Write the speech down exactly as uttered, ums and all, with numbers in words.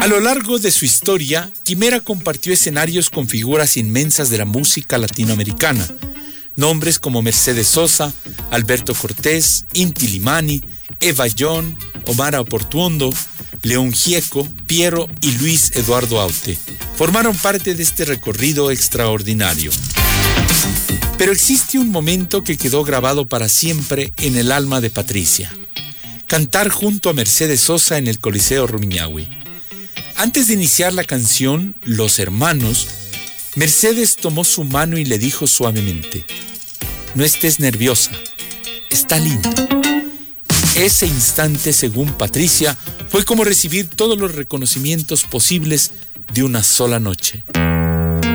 A lo largo de su historia, Quimera compartió escenarios con figuras inmensas de la música latinoamericana. Nombres como Mercedes Sosa, Alberto Cortés, Inti Limani, Eva Young, Omar Portuondo, León Gieco, Piero y Luis Eduardo Aute formaron parte de este recorrido extraordinario. Pero existe un momento que quedó grabado para siempre en el alma de Patricia: cantar junto a Mercedes Sosa en el Coliseo Rumiñahui. Antes de iniciar la canción Los Hermanos, Mercedes tomó su mano y le dijo suavemente: no estés nerviosa, está lindo. Ese instante, según Patricia, fue como recibir todos los reconocimientos posibles de una sola noche.